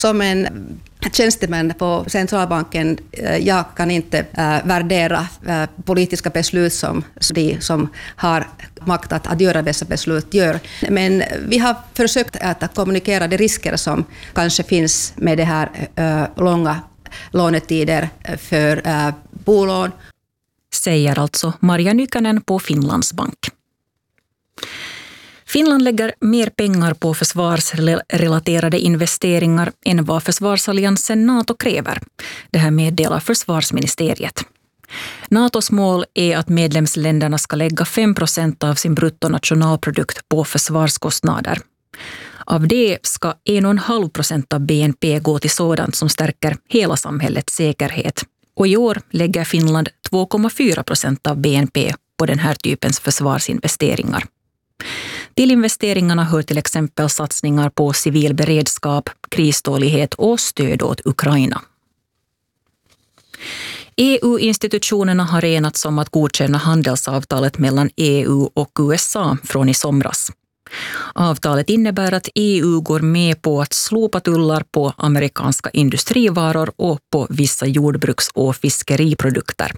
Som en tjänstemän på centralbanken, jag kan inte värdera politiska beslut som de som har makt att göra dessa beslut gör. Men vi har försökt att kommunicera de risker som kanske finns med det här långa lånetider för bolån. Säger alltså Marja Nykänen på Finlands bank. Finland lägger mer pengar på försvarsrelaterade investeringar än vad försvarsalliansen NATO kräver. Det här meddelar försvarsministeriet. NATOs mål är att medlemsländerna ska lägga 5% av sin bruttonationalprodukt på försvarskostnader. Av det ska 1,5% av BNP gå till sådant som stärker hela samhällets säkerhet. Och i år lägger Finland 2,4% av BNP på den här typens försvarsinvesteringar. Till investeringarna hör till exempel satsningar på civil beredskap, kristålighet och stöd åt Ukraina. EU-institutionerna har enats om att godkänna handelsavtalet mellan EU och USA från i somras. Avtalet innebär att EU går med på att slopa tullar på amerikanska industrivaror och på vissa jordbruks- och fiskeriprodukter.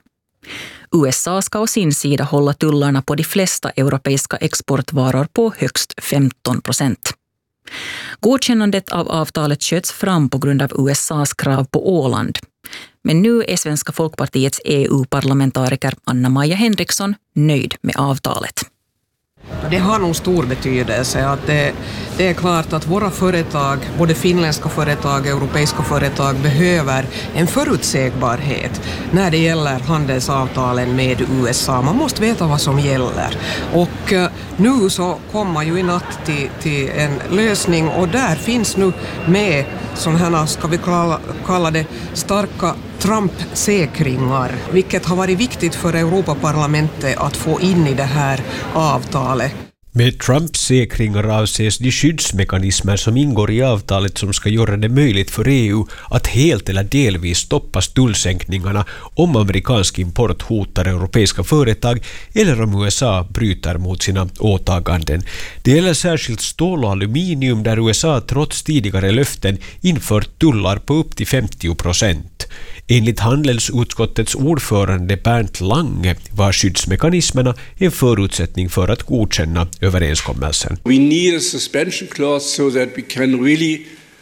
USA ska å sin sida hålla tullarna på de flesta europeiska exportvaror på högst 15%. Godkännandet av avtalet sköts fram på grund av USAs krav på Åland. Men nu är Svenska Folkpartiets EU-parlamentariker Anna-Maja Henriksson nöjd med avtalet. Det har nog stor betydelse att det är klart att våra företag, både finländska företag och europeiska företag, behöver en förutsägbarhet när det gäller handelsavtalen med USA. Man måste veta vad som gäller. Och nu så kommer man ju i natt till en lösning och där finns nu med sådana här, ska vi kalla det, starka Trump-säkringar, vilket har varit viktigt för Europaparlamentet att få in i det här avtalet. Med Trumps säkringar avses de skyddsmekanismer som ingår i avtalet som ska göra det möjligt för EU att helt eller delvis stoppa tullsänkningarna om amerikansk import hotar europeiska företag eller om USA bryter mot sina åtaganden. Det gäller särskilt stål och aluminium där USA trots tidigare löften infört tullar på upp till 50%. Enligt handelsutskottets ordförande Bernt Lange var skyddsmekanismerna en förutsättning för att godkänna överenskommelsen. We need a suspension clause so that we can really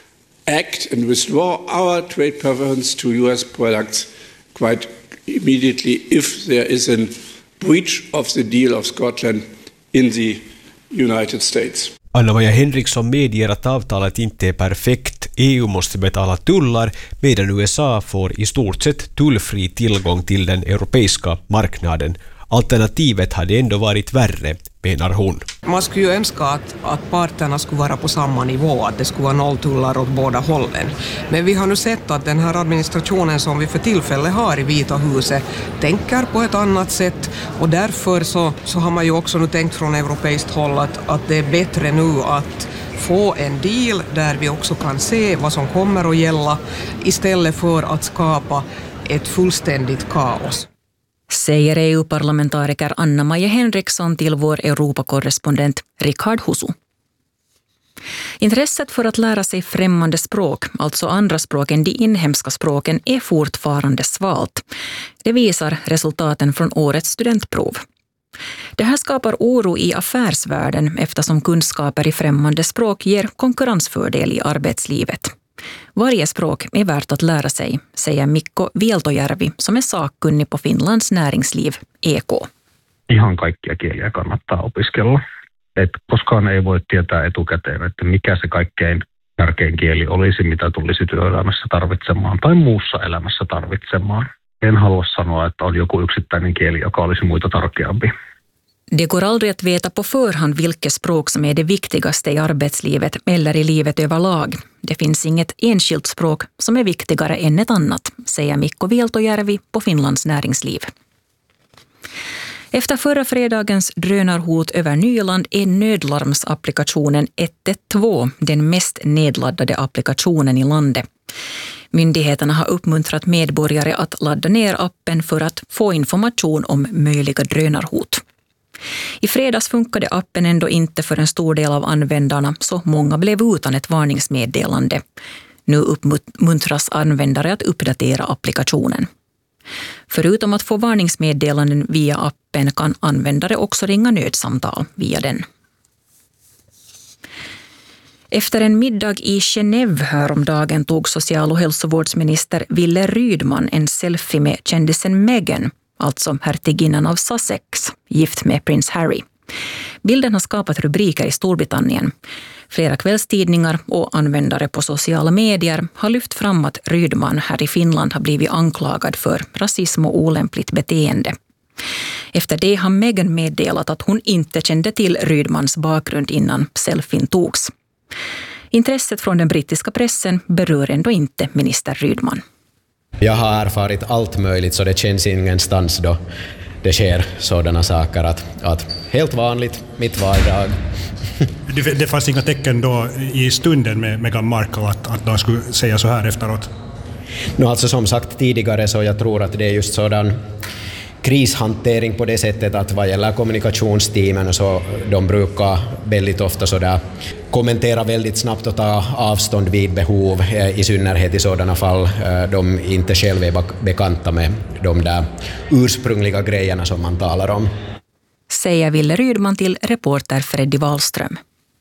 act and withdraw our trade preference to US products quite immediately if there is a breach of the deal of Scotland in the United States. Anna-Maja Henriksson medger att avtalet inte är perfekt. EU måste betala tullar medan USA får i stort sett tullfri tillgång till den europeiska marknaden. Alternativet hade ändå varit värre, menar hon. Man skulle ju önska att parterna skulle vara på samma nivå, att det skulle vara nolltullar åt båda hållen. Men vi har nu sett att den här administrationen som vi för tillfället har i Vita huset tänker på ett annat sätt och därför så har man ju också nu tänkt från europeiskt håll att det är bättre nu att få en deal där vi också kan se vad som kommer att gälla istället för att skapa ett fullständigt kaos. Säger EU-parlamentariker Anna-Maja Henriksson till vår Europakorrespondent Richard Husu. Intresset för att lära sig främmande språk, alltså andra språk än de inhemska språken, är fortfarande svalt. Det visar resultaten från årets studentprov. Det här skapar oro i affärsvärlden eftersom kunskaper i främmande språk ger konkurrensfördel i arbetslivet. Varje språk är värt att lära sig, säger Mikko Vieltojärvi, som är sakkunnig på Finlands näringsliv, EK. Ihan kaikkia kieliä kannattaa opiskella. Koskaan ei voi tietää etukäteen, että mikä se kaikkein tärkein kieli olisi, mitä tulisi työelämässä tarvitsemaan tai muussa elämässä tarvitsemaan. En halua sanoa, että on joku yksittäinen kieli, joka olisi muita tärkeämpi. Det går aldrig att veta på förhand vilket språk som är det viktigaste i arbetslivet eller i livet överlag. Det finns inget enskilt språk som är viktigare än ett annat, säger Mikko Vieltojärvi på Finlands näringsliv. Efter förra fredagens drönarhot över Nyland är nödlarmsapplikationen 112 den mest nedladdade applikationen i landet. Myndigheterna har uppmuntrat medborgare att ladda ner appen för att få information om möjliga drönarhot. I fredags funkade appen ändå inte för en stor del av användarna, så många blev utan ett varningsmeddelande. Nu uppmuntras användare att uppdatera applikationen. Förutom att få varningsmeddelanden via appen kan användare också ringa nödsamtal via den. Efter en middag i Genève häromdagen tog social- och hälsovårdsminister Wille Rydman en selfie med kändisen Meghan, alltså hertiginnan av Sussex, gift med prins Harry. Bilden har skapat rubriker i Storbritannien. Flera kvällstidningar och användare på sociala medier har lyft fram att Rydman här i Finland har blivit anklagad för rasism och olämpligt beteende. Efter det har Meghan meddelat att hon inte kände till Rydmans bakgrund innan selfien togs. Intresset från den brittiska pressen berör ändå inte minister Rydman. Jag har erfarit allt möjligt, så det känns ingenstans då det sker sådana saker att helt vanligt, mitt vardag. Det fanns inga tecken då i stunden med Meghan Markle att de skulle säga så här efteråt? Alltså som sagt tidigare, så jag tror att det är just sådan krishantering på det sättet att vad gäller kommunikationsteamen så de brukar väldigt ofta så där kommentera väldigt snabbt och ta avstånd vid behov, i synnerhet i sådana fall de inte själva är bekanta med de där ursprungliga grejerna som man talar om. Säger Wille Rydman till reporter Freddy Wallström.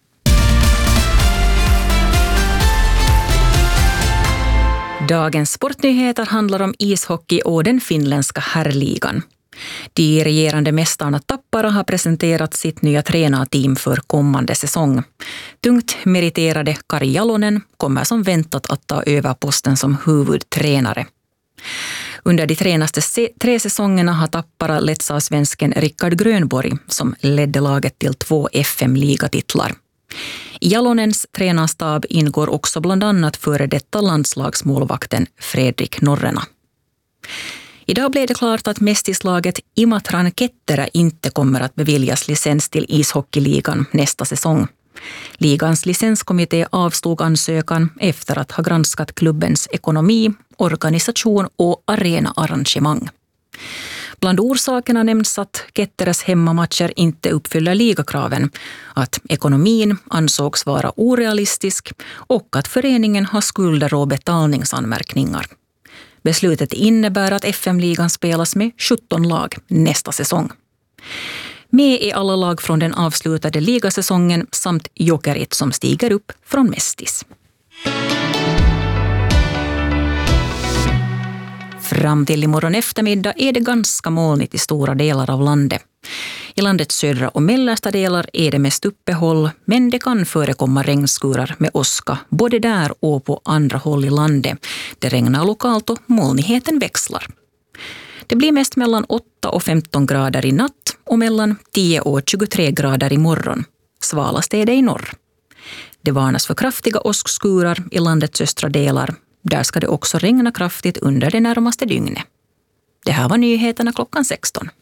Dagens sportnyheter handlar om ishockey och den finländska herrligan. De regerande mästarna Tappara har presenterat sitt nya tränarteam för kommande säsong. Tungt meriterade Kari Jalonen kommer som väntat att ta över posten som huvudtränare. Under de senaste 3 säsongerna har Tappara letts av svensken Rickard Grönborg som ledde laget till 2 FM-ligatitlar. I Jalonens tränarstab ingår också bland annat före detta landslagsmålvakten Fredrik Norrena. Idag blev det klart att mästislaget Imatran Ketterä inte kommer att beviljas licens till ishockeyligan nästa säsong. Ligans licenskommitté avstod ansökan efter att ha granskat klubbens ekonomi, organisation och arenaarrangemang. Bland orsakerna nämns att Ketteräs hemmamatcher inte uppfyller ligakraven, att ekonomin ansågs vara orealistisk och att föreningen har skulder och betalningsanmärkningar. Beslutet innebär att FM-ligan spelas med 17 lag nästa säsong. Med är alla lag från den avslutade ligasäsongen samt Jokerit som stiger upp från Mestis. Fram till imorgon eftermiddag är det ganska molnigt i stora delar av landet. I landets södra och mellersta delar är det mest uppehåll, men det kan förekomma regnskurar med åska både där och på andra håll i landet. Det regnar lokalt och molnigheten växlar. Det blir mest mellan 8 och 15 grader i natt och mellan 10 och 23 grader i morgon. Svalast är det i norr. Det varnas för kraftiga åskskurar i landets östra delar. Där ska det också regna kraftigt under det närmaste dygnet. Det här var nyheterna klockan 16.